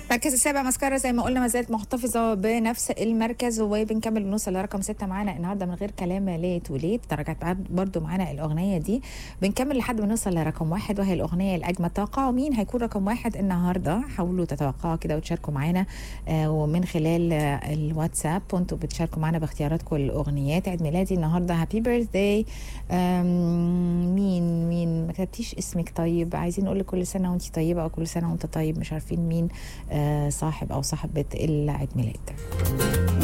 المركز السابع مسكرة زي ما قلنا ما زالت محتفظة بنفس المركز، وبنكمل بنوصل لرقم 6 معانا النهارده من غير كلام. ليت وليت درجات برضو معانا الأغنية دي. بنكمل لحد ما نوصل لرقم 1 وهي الأغنية الأجمل. توقعوا مين هيكون رقم 1 النهارده؟ حاولوا تتوقعوا كده وتشاركوا معانا ومن خلال الواتساب وانتوا بتشاركوا معانا باختياراتكم الأغنيات. عيد ميلادي النهارده، هابي بيرثداي. مين ما كتبتيش اسمك؟ طيب عايزين نقول لك كل سنة وانت طيبة، أو كل سنة وانت طيب. مش عارفين مين صاحب أو صاحبة العيد ميلاد.